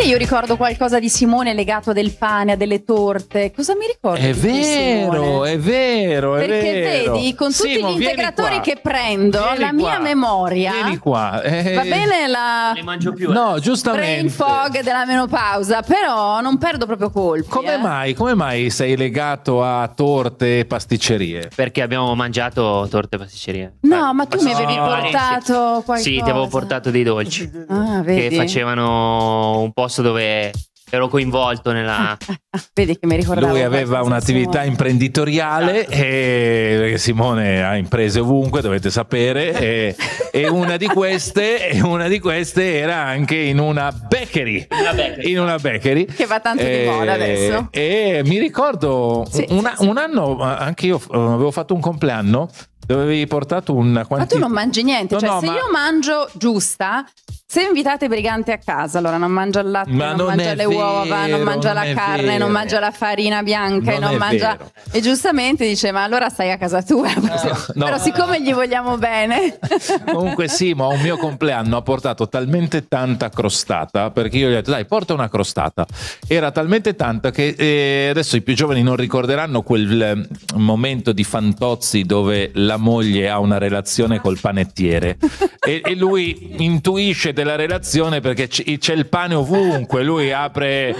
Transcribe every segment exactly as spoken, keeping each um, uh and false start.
io ricordo qualcosa di Simone legato a del pane, a delle torte. Cosa mi ricordo? È vero, è vero, è Perché vero. vedi, con tutti Simo, gli integratori qua. che prendo, Vieni la mia qua. memoria. Vieni qua. Eh, Va bene la Non li mangio più. No, eh. giustamente. brain fog della menopausa, però non perdo proprio colpi. Come eh. mai? Come mai sei legato a torte e pasticcerie? Perché abbiamo mangiato torte e pasticcerie. No, Eh, ma tu mi avevi pasticcerie portato qualcosa. Sì, ti avevo portato dei dolci Ah, che vedi? facevano un posto dove ero coinvolto nella... Vedi che mi ricordavo. Lui aveva qualcosa, un'attività insomma. imprenditoriale e perché Simone ha imprese ovunque, dovete sapere, e, e una di queste e una di queste era anche in una bakery. Una bakery. In una bakery. Che va tanto di moda adesso. E mi ricordo Sì, una- sì, sì. un anno anche io eh, avevo fatto un compleanno dove avevi portato un Ma quanti... tu non mangi niente, No, cioè no, se ma- io mangio giusta, se invitate Brigante a casa, allora non mangia il latte, Ma non, non mangia è le uova, vero, non mangia non la è carne, vero. non mangia la farina bianca e Non non è mangia... vero. E giustamente dice, ma allora stai a casa tua. no. Però siccome gli vogliamo bene... Comunque Simo a un mio compleanno ha portato talmente tanta crostata, perché io gli ho detto dai porta una crostata, era talmente tanta che eh, adesso i più giovani non ricorderanno quel eh, momento di Fantozzi dove la moglie ha una relazione col panettiere e, e lui intuisce della relazione perché c- c'è il pane ovunque, lui apre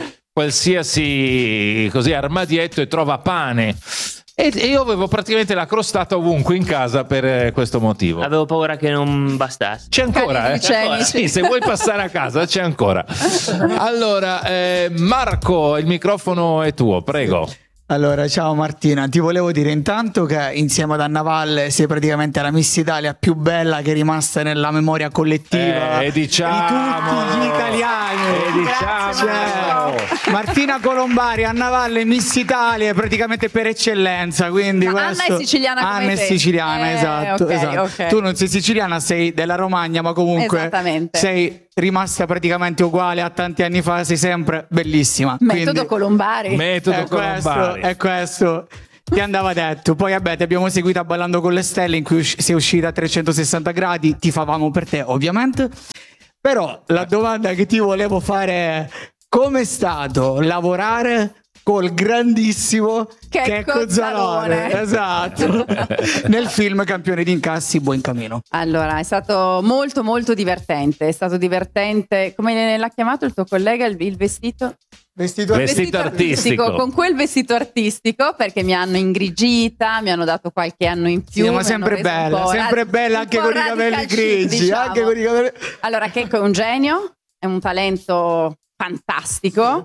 qualsiasi così armadietto e trova pane. E e io avevo praticamente la crostata ovunque in casa per eh, questo motivo. Avevo paura che non bastasse. C'è ancora, eh? Glicemici. Sì, se vuoi passare a casa c'è ancora. Allora, eh, Marco, il microfono è tuo, prego. Allora, ciao Martina, ti volevo dire intanto che insieme ad Anna Valle sei praticamente la Miss Italia più bella che è rimasta nella memoria collettiva Eh, diciamo, di tutti gli italiani. eh, diciamo. Cioè, Martina Colombari, Anna Valle, Miss Italia praticamente per eccellenza. Quindi Ma Anna questo- è siciliana come Anna è te. siciliana, Eh, esatto, ok, esatto. ok. Tu non sei siciliana, sei della Romagna, ma comunque Esattamente. sei rimasta praticamente uguale a tanti anni fa, sei sempre bellissima. Metodo Quindi- Colombari. Metodo è questo, Colombari. è questo ti andava detto. Poi vabbè, ti abbiamo seguito a Ballando con le Stelle, in cui usci- sei uscita a trecentosessanta gradi, ti favamo per te ovviamente. Però la domanda che ti volevo fare è: com'è stato lavorare col grandissimo Checco Zalone? Esatto. Nel film Campione di incassi, buon cammino. Allora, è stato molto molto divertente, è stato divertente, come l'ha chiamato il tuo collega, il, il vestito? Vestito, Vestito artistico. Con quel vestito artistico, perché mi hanno ingrigita, mi hanno dato qualche anno in più. Sì, ma mi sempre hanno reso un bella, po' sempre rad- bella un anche po' con i capelli radical chic, grigi, diciamo. anche con i capelli... Allora, Checco è un genio, è un talento fantastico.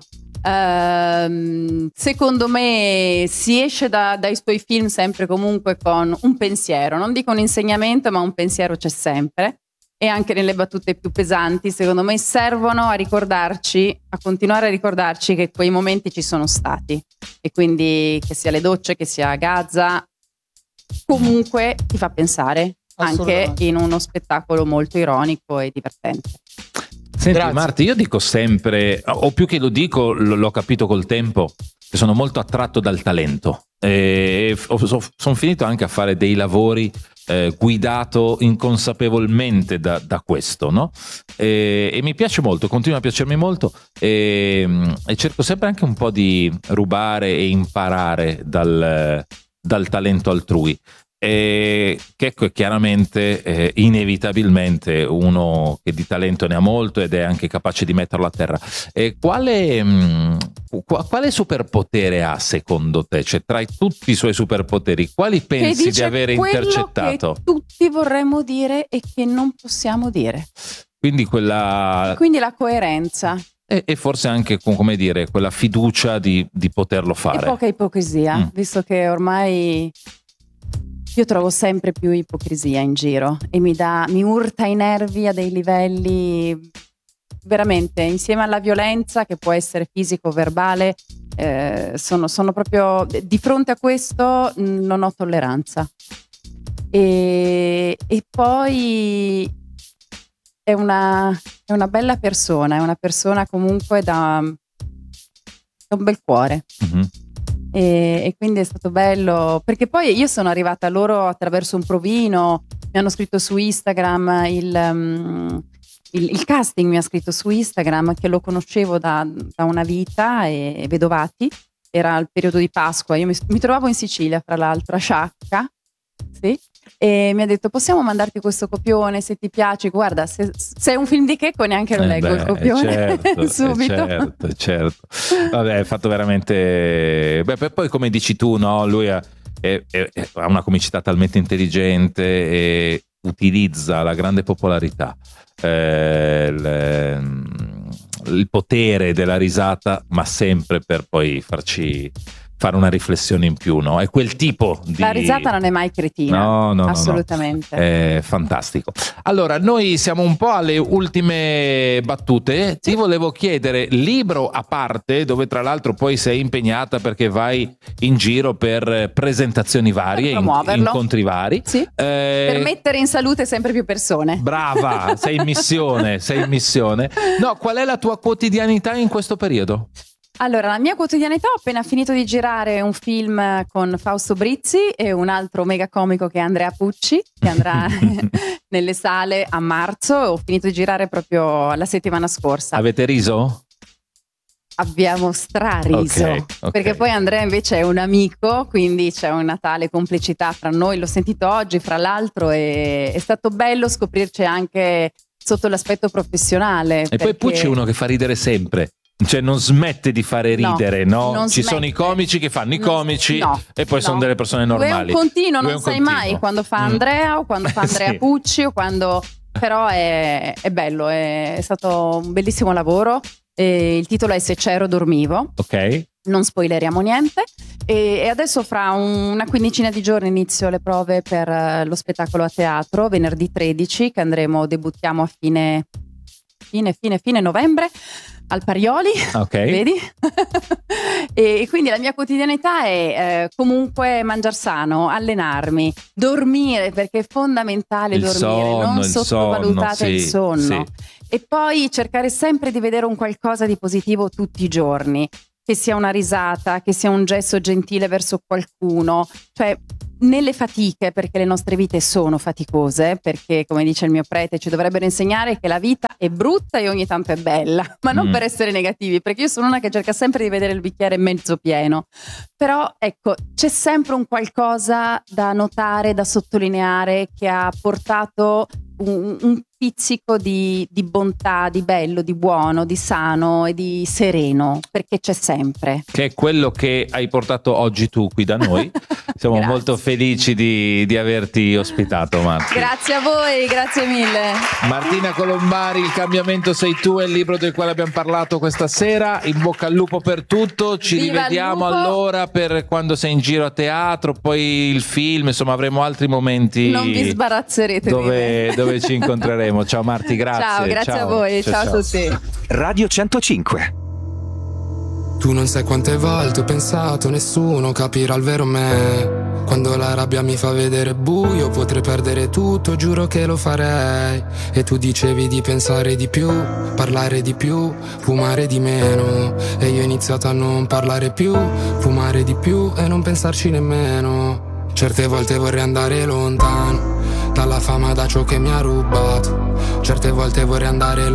Ehm, secondo me si esce da- dai suoi film sempre comunque con un pensiero, non dico un insegnamento, ma un pensiero c'è sempre. E anche nelle battute più pesanti, secondo me, servono a ricordarci, a continuare a ricordarci che quei momenti ci sono stati. E quindi che sia le docce, che sia Gaza, comunque ti fa pensare anche Assolutamente. in uno spettacolo molto ironico e divertente. Senti Grazie. Marti, io dico sempre, o più che lo dico, l- l'ho capito col tempo, che sono molto attratto dal talento. E sono finito anche a fare dei lavori eh, guidato inconsapevolmente da, da questo, no? E, e mi piace molto, continua a piacermi molto e, e cerco sempre anche un po' di rubare e imparare dal, dal talento altrui. E Checco è chiaramente eh, inevitabilmente uno che di talento ne ha molto ed è anche capace di metterlo a terra. E quale, mh, qu- quale superpotere ha secondo te? Cioè, tra tutti i suoi superpoteri, quali Che pensi dice di avere quello intercettato? che tutti vorremmo dire e che non possiamo dire. Quindi quella Quindi la coerenza e, e forse anche con, come dire, quella fiducia di, di poterlo e fare. poca ipocrisia, Mm. visto che ormai io trovo sempre più ipocrisia in giro e mi dà, mi urta i nervi a dei livelli veramente, insieme alla violenza che può essere fisico o verbale, eh, sono, sono proprio di fronte a questo mh, non ho tolleranza. E, e poi è una, è una bella persona, è una persona comunque da, da un bel cuore. Mhm. E, e quindi è stato bello, perché poi io sono arrivata a loro attraverso un provino, mi hanno scritto su Instagram il, um, il, il casting mi ha scritto su Instagram che lo conoscevo da, da una vita, e Vedovati, era il periodo di Pasqua, io mi, mi trovavo in Sicilia fra l'altro, a Sciacca, sì, e mi ha detto possiamo mandarti questo copione se ti piace, guarda se, se è un film di Checco neanche lo Eh leggo beh, il copione certo, subito. certo, certo. Vabbè, è fatto veramente beh, poi come dici tu, no, lui ha, è, è, ha una comicità talmente intelligente e utilizza la grande popolarità, eh, il, il potere della risata, ma sempre per poi farci fare una riflessione in più, no? È quel tipo di... La risata non è mai cretina, no, no, assolutamente. No, no. È fantastico. Allora, noi siamo un po' alle ultime battute. Ti volevo chiedere, libro a parte, dove tra l'altro poi sei impegnata perché vai in giro per presentazioni varie, per in, incontri vari. Sì. Eh, per mettere in salute sempre più persone. Brava, sei in missione, sei in missione. No, qual è la tua quotidianità in questo periodo? Allora, la mia quotidianità, ho appena finito di girare un film con Fausto Brizzi e un altro mega comico che è Andrea Pucci, che andrà nelle sale a marzo. Ho finito di girare proprio la settimana scorsa. Avete riso? Abbiamo strariso, okay, okay. Perché poi Andrea invece è un amico, quindi c'è una tale complicità fra noi. L'ho sentito oggi, fra l'altro, e è stato bello scoprirci anche sotto l'aspetto professionale. E perché... poi Pucci è uno che fa ridere sempre. Cioè non smette di fare ridere, no? no? Ci smette. sono i comici che fanno i non, comici no, e poi no. sono delle persone normali. Lui è un continuo, Lui non un sai continuo. mai quando fa Andrea o quando fa Andrea Sì. Pucci o quando... Però è, è bello, è, è stato un bellissimo lavoro. E il titolo è Se c'ero dormivo. Ok. Non spoileriamo niente. E, e adesso fra un, una quindicina di giorni inizio le prove per uh, lo spettacolo a teatro, venerdì tredici, che andremo, debuttiamo a fine... fine, fine, fine novembre al Parioli, okay. Vedi? E quindi la mia quotidianità è eh, comunque mangiar sano, allenarmi, dormire, perché è fondamentale il dormire, sonno, non il sottovalutate sonno, il sì, sonno. Sì. E poi cercare sempre di vedere un qualcosa di positivo tutti i giorni, che sia una risata, che sia un gesto gentile verso qualcuno, cioè nelle fatiche, perché le nostre vite sono faticose, perché come dice il mio prete ci dovrebbero insegnare che la vita è brutta e ogni tanto è bella, ma non mm. per essere negativi, perché io sono una che cerca sempre di vedere il bicchiere mezzo pieno. Però ecco, c'è sempre un qualcosa da notare, da sottolineare, che ha portato un, un pizzico di, di bontà, di bello, di buono, di sano e di sereno, perché c'è sempre. Che è quello che hai portato oggi tu qui da noi. Siamo molto felici di, di averti ospitato, Marti. Grazie a voi, grazie mille. Martina Colombari, Il cambiamento sei tu, è il libro del quale abbiamo parlato questa sera. In bocca al lupo per tutto, ci Viva rivediamo allora per quando sei in giro a teatro, poi il film, insomma avremo altri momenti. Non vi sbarazzerete dove, dove ci incontreremo. Ciao Marti, grazie. Ciao, grazie ciao. a voi, ciao, ciao, ciao a tutti. Radio centocinque. Tu non sai quante volte ho pensato, nessuno capirà il vero me. Quando la rabbia mi fa vedere buio, potrei perdere tutto, giuro che lo farei. E tu dicevi di pensare di più, parlare di più, fumare di meno. E io ho iniziato a non parlare più, fumare di più e non pensarci nemmeno. Certe volte vorrei andare lontano dalla fama, da ciò che mi ha rubato. Certe volte vorrei andare